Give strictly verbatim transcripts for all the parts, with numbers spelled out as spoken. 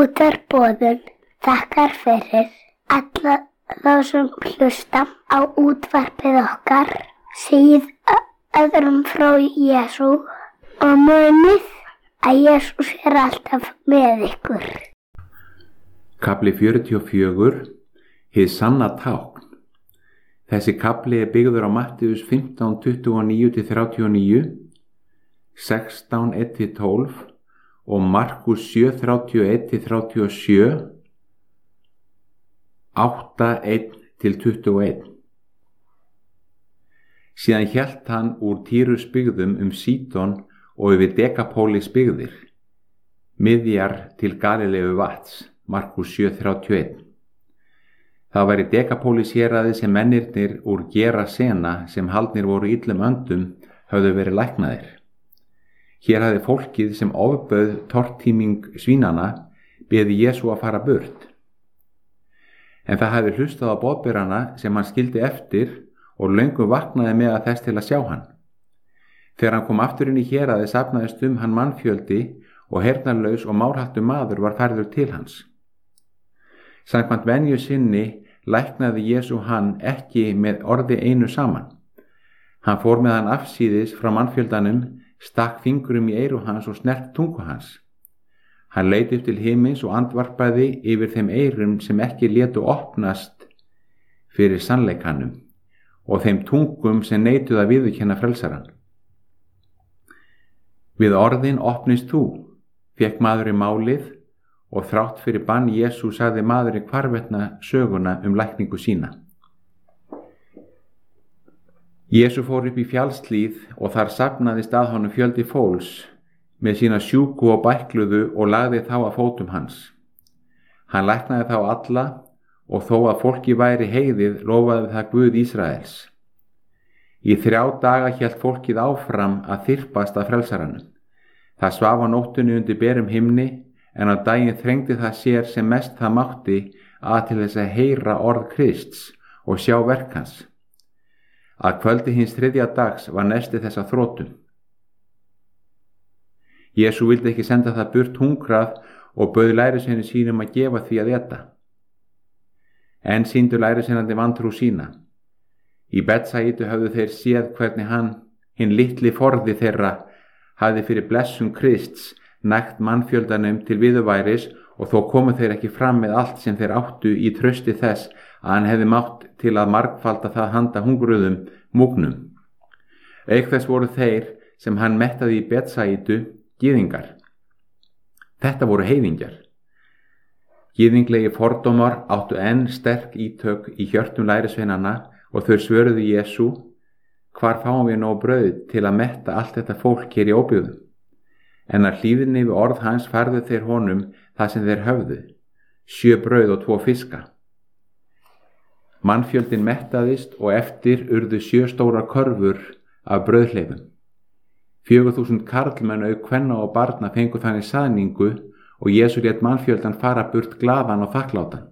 Útvarpsboðun þakkar fyrir alla þá sem hlusta á útvarpið okkar, segið öðrum frá Jesú og munið að Jesús er alltaf með ykkur. Kafli fjörutíu og fjögur. Hið sanna tákn. Þessi kafli er byggður á Mattheus fimmtán tuttugu og níu til þrjátíu og níu, sextán eitt til tólf og Markus sjö þrjátíu og eitt til þrjátíu og sjö, átta eitt til tuttugu og eitt. Síðan hélt hann úr Týrus byggðum um Sídon og yfir Dekapólis byggðir, miðjar til Galileu vatns, Markus sjö þrjátíu og eitt. Það var í Dekapólis héraði sem mennirnir úr Gerasena sem haldnir voru illum öndum höfðu verið læknaðir. Hér hafði fólkið sem ofbauð tortíming svínana beðið Jesú að fara burt. En það hafði hlustað á boðberana sem hann skildi eftir og löngu vaknaði með að þess til að sjá hann. Þegar hann kom aftur inn í héraði safnaðist um hann mannfjöldi og heyrnarlaus og márhaltur maður var færður til hans. Samkvæmt venju sinni læknaði Jesú hann ekki með orði einu saman. Hann fór með hann afsíðis frá mannfjöldanum, stakk fingrum í eyru hans og snert tungu hans. Hann leit upp til himins og andvarpaði yfir þeim eyrum sem ekki létu opnast fyrir sannleikanum og þeim tungum sem neituðu að viðurkenna frelsarann. Við orðin opnist þú, fékk maðurinn málið og þrátt fyrir bann Jesú sagði maðurinn hvarvetna söguna um lækningu sína. Jesú fór upp í fjallshlíð og þar safnaðist að honum fjöldi fólks með sína sjúku og bækluðu og lagði þá að fótum hans. Hann læknaði þá alla og þó að fólki væri heiðið lofaði það Guð Ísraels. Í þrjá daga hélt fólkið áfram að þyrpast að frelsaranum. Það svaf á nóttunni undir berum himni en á daginn þrengdi það sér sem mest það mátti að til þess að heyra orð Krists og sjá verk hans. Að kvöldi hins þriðja dags var nesti þessa þrótum. Jesú vildi ekki senda það burt hungrað og bauð lærisveinum sínum að gefa því að éta. En sýndu lærisveinarnir vantrú sína. Í Betsaidu höfðu þeir séð hvernig hann, hinn litli forði þeirra, hafði fyrir blessun Krists nægt mannfjöldanum til viðurværis og þó komu þeir ekki fram með allt sem þeir áttu í trausti þess að hann hefði mátt til að margfalda það handa hungruðum múgnum. Auk þess voru þeir sem hann mettaði í Betsaidu gyðingar. Þetta voru heiðingjar. Gyðinglegi fordómar áttu enn sterk ítök í hjörtum lærisveinanna og þau svöruðu Jesú: hvar fáum við nóg brauð til að metta allt þetta fólk hér í óbyggðum? En að hlýðinni við orð hans færðu þeir honum það sem þeir höfðu, sjö brauð og tvo fiska. Mannfjöldin mettaðist og eftir urðu sjö stórar körfur af brauðhleifum. Fjögur þúsund karlmenn auk kvenna og barna fengu þannig saðningu og Jesú lét mannfjöldan fara burt glaðan og þakklátan.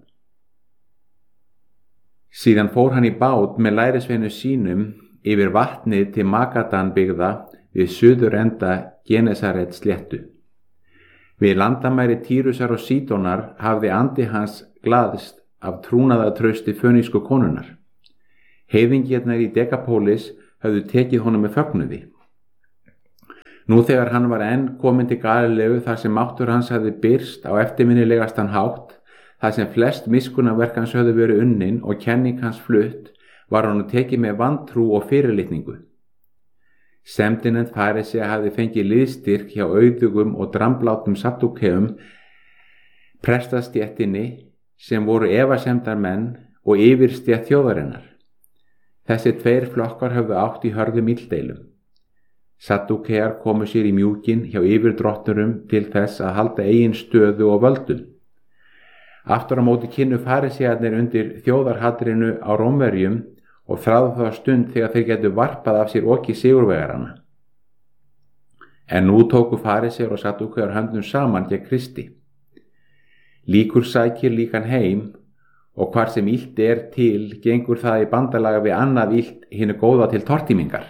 Síðan fór hann í bát með lærisveinu sínum yfir vatnið til Magadan byggða við suður enda Genesaret sléttu. Við landamæri Týrusar og Sídonar hafði andi hans glaðst af trúnaðartrausti fönísku konunnar. Heiðingjarnir í Dekapólis höfðu tekið honum með fögnuði. Nú þegar hann var enn kominn til Galileu þar sem máttur hans hafði birst á eftirminnilegastan hátt, þar sem flest miskunnaverk hans höfðu verið unnin og kenning hans flutt, var hann tekið með vantrú og fyrirlitningu. Semdinend Farisea hafði fengið liðstyrk hjá auðugum og dramblátum Saddúkeum, prestastéttinni sem voru efasemdarmenn og yfirstétt þjóðarinnar. Þessi tveir flokkar höfðu átt í hörðum illdeilum. Saddúkear komu sér í mjúkin hjá yfirdrotturum til þess að halda eigin stöðu og völdum. Aftur á móti kynnu farisearnir undir þjóðarhatrinu á Rómverjum og þráðu þá stund þegar þeir getu varpað af sér oki sigurvegarana. En nú tóku farisear og Saddúkear höndum saman gegn Kristi. Líkur sækir líkan heim og hvar sem illt er til gengur það í bandalaga við annað illt hinu góða til tortímingar.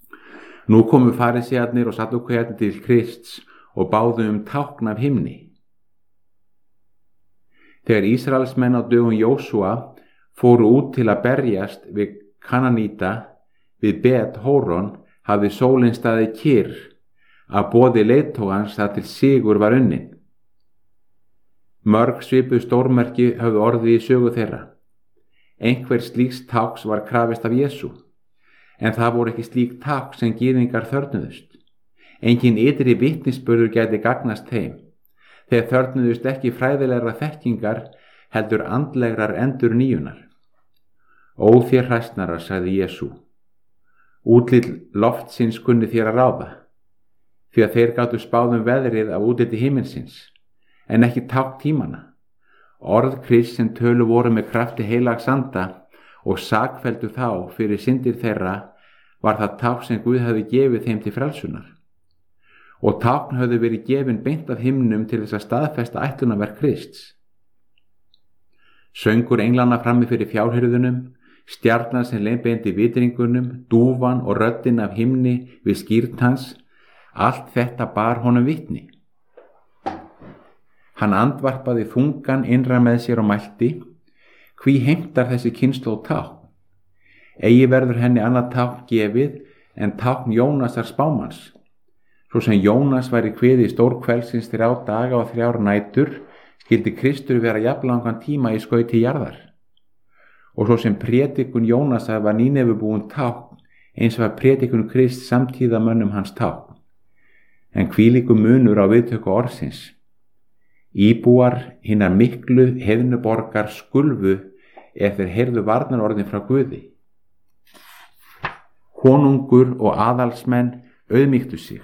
Nú komu farisearnir og Saddúkearnir til Krists og báðu um tákn af himni. Þegar Ísraelsmenn á dögum Jósúa fóru út til að berjast við Kananíta við Bet Hóron, hafði sólin staðið kyrr að boði leiðtogans þar til sigur var unnin. Mörg svipuð stórmerki höfðu orðið í sögu þeirra. Einhver slíks tákns var krafist af Jesú, en það voru ekki slík tákn sem gyðingar þörfnuðust. Engin ytri vitnisburður gæti gagnast þeim. Þeir þörfnuðust ekki fræðilegra þekkingar, heldur andlegrar endur nýjunar. Ó þér hræsnarar, sagði Jesú. Útlit loftsins kunni þér að ráða, því að þeir gátu spáð um veðrið af útliti himinsins, en ekki tákn tímana. Orð Krists sem tölu voru með krafti heilags anda og sakfelldu þá fyrir syndir þeirra var það tákn sem Guð hefði gefið þeim til frelsunar. Og tákn höfðu verið gefin beint af himnum til þess að staðfesta ætlunarverk Krists. Söngur englana frammi fyrir fjárhirðunum, stjarnan sem leiðbeindi vitringunum, dúfan og röddin af himni við skýrt hans, allt þetta bar honum vitni. Hann andvarpaði þungan innra með sér og mælti: Hví heimtar þessi kynslóð tákn? Eigi verður henni annað tákn gefið en tákn Jónasar spámanns. Svo sem Jónas væri kviði stórkvelsins þrjá daga og þrjár nætur, skyldi Kristur vera jafnlangan tíma í skauti jarðar. Og svo sem prédikun Jónasar var nýnefubúin tákn, eins var prédikun Krist samtíða mönnum hans tákn. En hvílíkur munur á viðtöku orðsins. Íbúar hinnar miklu heiðnuborgar skulfu ef þeir heyrðu varnarorðin frá Guði. Konungur og aðalsmenn auðmýktu sig.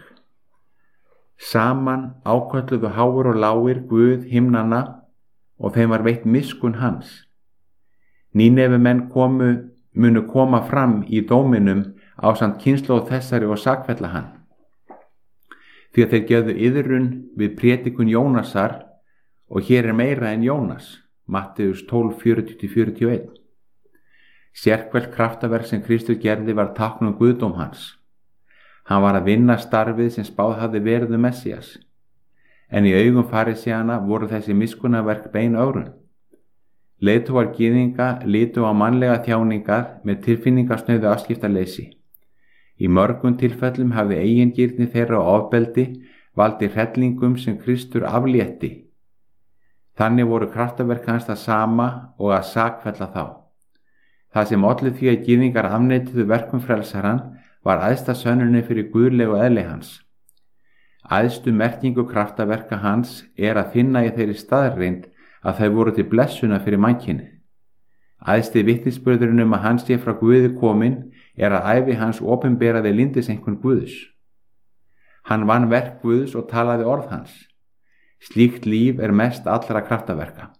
Saman ákölluðu háir og lágir Guð himnanna og þeim var veitt miskunn hans. Nínefumenn komu, munu koma fram í dóminum ásamt kynslóð þessari og sakfella hann. Því að þeir gefðu iðrun við prédikun Jónasar, og hér er meira en Jónas, Matteus tólf fjörutíu til fjörutíu og eitt. Sérhvert kraftaverk sem Kristur gerði var tákn um guðdóm hans. Hann var að vinna starfið sem spáð hafði verið um Messías. En í augum farisíana voru þessi miskunnaverk bein ögrun. Leiðtogar gyðinga litu á mannlega þjáningar með tilfinningasnauðu afskiptaleysi. Í mörgum tilfellum hafði eigingirni þeirra og ofbeldi valdi hrellingum sem Kristur aflétti. Þannig voru kraftaverk hans það sama og að sakfella þá. Það sem olli því að gyðingar afneituðu verkum frelsaran var æðsta sönnunin fyrir guðlegu eðli hans. Æðstu merkingu kraftaverka hans er að finna í þeirri staðreynd að þau voru til blessuna fyrir mannkynið. Æðsti vitnisburðurinn um að hann sé frá Guði kominn er að ævi hans opinberaði lyndiseinkunn Guðs. Hann vann verk Guðs og talaði orð hans. Slíkt líf er mest allra kraftaverka.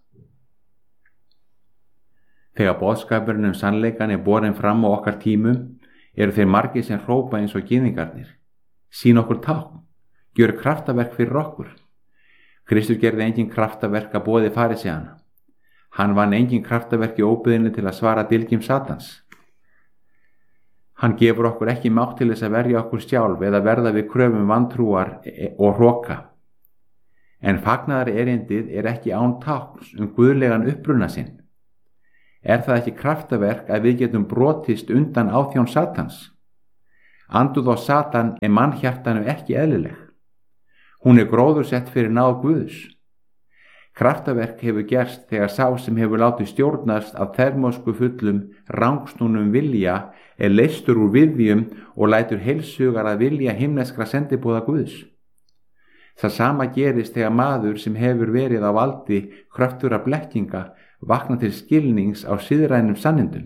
Þegar boðskapurinn um sannleikan er borin fram á okkar tímum, eru þeir margir sem hrópa eins og gyðingarnir: Sýn okkur tákn, gjör kraftaverk fyrir okkur. Kristur gerði engin kraftaverk að boði farisíana. Hann vann engin kraftaverk í óbyggðinni til að svara dylgjum Satans. Hann gefur okkur ekki mátt til þess að verja okkur sjálf eða verða við kröfum vantrúar og hroka. En fagnaðar erindið er ekki án tákns um guðlegan uppruna sinn. Er það ekki kraftaverk að við getum brotist undan áþjón Satans? Anduð á Satan er mannhjartanu ekki eðlileg. Hún er gróðursett fyrir náð Guðs. Kraftaverk hefur gerst þegar sá sem hefur látið stjórnast af þermósku fullum rangsnúnum vilja er leystur úr viðjum og lætur heilsugar að vilja himneskra sendiboða Guðs. Það sama gerist þegar maður sem hefur verið á valdi kröftugra blekkinga vakna til skilnings á siðrænum sannindum.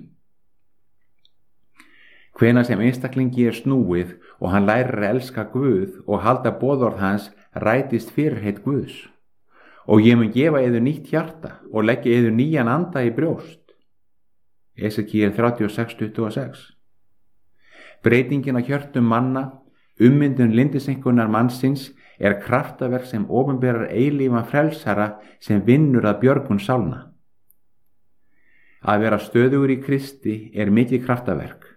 Hvenær sem einstaklingi er snúið og hann lærir að elska Guð og halda boðorð hans, rætist fyrirheit Guðs. Og ég mun gefa yður nýtt hjarta og leggja yður nýjan anda í brjóst. Esekíel þrjátíu og sex tuttugu og sex. Breytingin á hjörtum manna, ummyndun lyndiseinkunnar mannsins, er kraftaverk sem opinberar eilífan frelsara sem vinnur að björgun sálna. Að vera stöðugur í Kristi er mikið kraftaverk.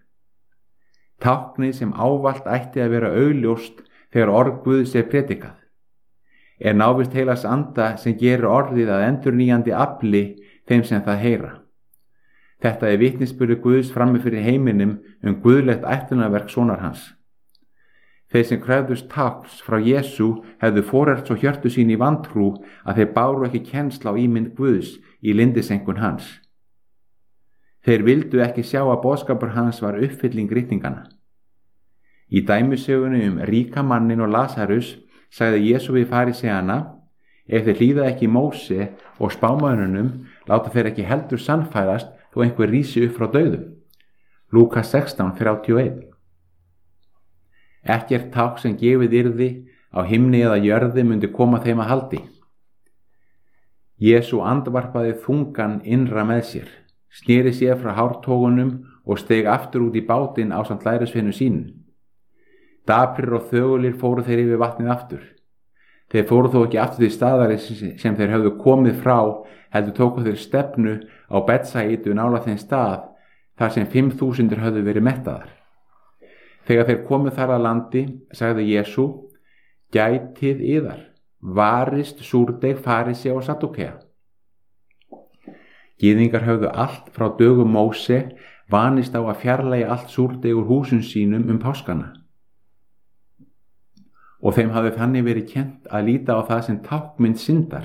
Táknið sem ávallt ætti að vera augljóst þegar orð Guðs er predikað. er návist heilags anda sem gerir orðið að endurnýjandi afli þeim sem það heyra. Þetta er vitnisburður Guðs frammi fyrir heiminum um guðlegt ætlunarverk sonar hans. Þeir sem kröfðust tákns frá Jesú hefðu forert svo hjörtu sín í vantrú að þeir báru ekki kennsl á ímynd Guðs í lindisenkun hans. Þeir vildu ekki sjá að boðskapur hans var uppfylling ritninganna. Í dæmisögunni um ríka mannin og Lasarus sagði Jesú við faríseana: ef þeir hlýða ekki Móse og spámönnunum, láta þeir ekki heldur sannfærast þó einhver rísi upp frá dauðum. Lúkas sextán þrjátíu og eitt. Ekkert tákn sem gefið yrði á himni eða jörði myndi koma þeim að haldi. Jesú andvarpaði þungan innra með sér, sneri sér frá hártogunum og steg aftur út í bátinn ásamt lærisveinum sínum. Daprir og þögulir fóru þeir yfir vatnið aftur. Þeir fóru þó ekki aftur til staðar sem þeir höfðu komið frá, heldur tóku þeir stefnu á Betsaidu nálægt þeim stað þar sem fimm þúsundir höfðu verið mettaðar. Þegar þeir komu þar að landi, sagði Jesú: gætið yðar, varist súrdeig farísea og sadúkea. Gyðingar höfðu allt frá dögum Móse vanist á að fjarlægja allt súrdeig úr húsum sínum um páskana. Og þeim hafði þannig verið kennt að líta á það sem táknmynd syndar.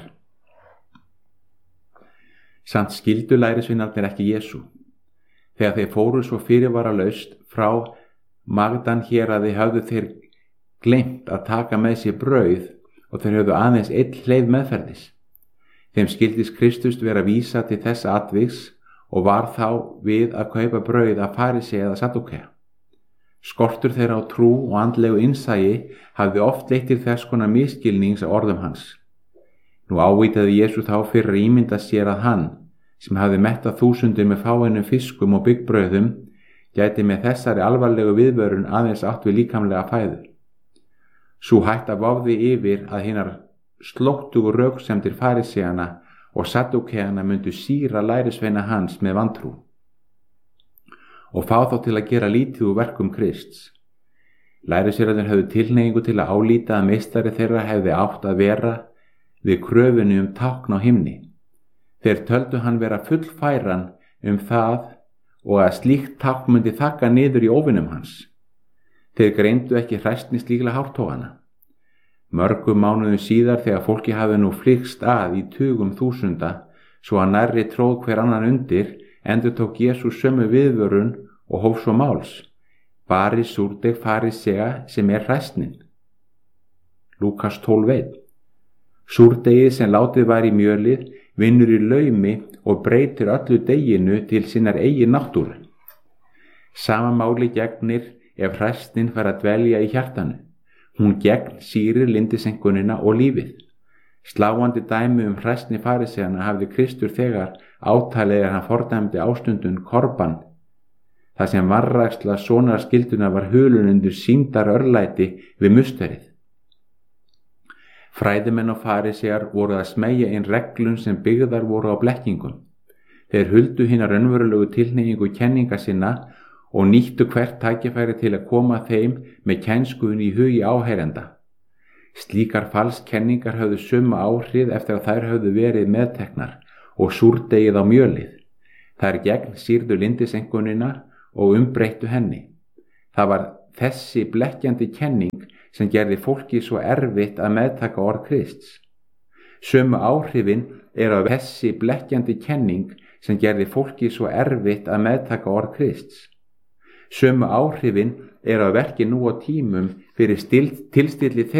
Samt skildu lærisveinarnir ekki Jesú. Þegar þeir fóru svo fyrirvaralaust frá Magdan héraði höfðu þeir gleymt að taka með sér brauð og þeir höfðu aðeins einn hleið meðferðis. Þeim skildist Kristus vera vísa til þess atviks og var þá við að kaupa brauð af farísea eða sadúkea. Skortur þeirra á trú og andlegu innsæi hafði oft leitt til þess konar misskilnings á orðum hans. Nú ávítaði Jesú þá fyrir að ímynda sér að hann, sem hafði mettað þúsundir með fáeinum fiskum og byggbrauðum, gæti með þessari alvarlegu viðvörun aðeins átt við líkamlega fæðu. Sú hætta vofði yfir að hinar slóttugu röksemdir faríseana og sadúkeana myndu sýra lærisveina hans með vantrú og fá þá til að gera lítið úr verkum Krists. Lærisveinarnir höfðu tilhneigingu til að álíta að meistari þeirra hefði átt að vera við kröfunni um tákn á himni. Þeir töldu hann vera fullfæran um það og að slíkt tákn myndi þakka niður í óvinum hans. Þeir greindu ekki hræstni slíkla hártogana. Mörgum mánuðum síðar, þegar fólki hafi nú flykst að í tugum þúsunda, svo að nærri tróð hver annan undir, endurtók Jesú sömu viðvörun og hóf svo máls: bari súrdeig farísea sem er hræstnin. Lúkas tólf eitt. Súrdegið sem látið var í mjölið vinnur í laumi og breytir öllu deginu til sinnar eigin náttúru. Sama máli gegnir ef hræstnin fær að dvelja í hjartanu. Hún gegn sýrir lindisenkunina og lífið. Sláandi dæmi um hræstni faríseana hafði Kristur þegar átalið er hann fordæmdi ástundun korban, þar sem vanræksla sonarskilduna var hulun undir sýndar örlæti við musterið. Fræðimenn og farísear voru að smeygja inn reglum sem byggðar voru á blekkingum. Þeir huldu hina raunverulegu tilhneigingu kenninga sinna og nýttu hvert tækifæri til að koma þeim með kænskuðun í hugi áheyrenda. Slíkar falskenningar höfðu sömu áhrif eftir að þær höfðu verið meðteknar og súrdegið á mjölið. Þær gegn sýrðu lindisenkunina og umbreyttu henni. Það var þessi blekkjandi kenning sem gerði fólki svo erfitt að meðtaka orð Krists. Sömu áhrifin er að þessi blekkjandi kenning sem gerði fólki svo erfitt að meðtaka orð Krists. Sömu áhrifin er að verki nú á tímum fyrir tilstilli þeirra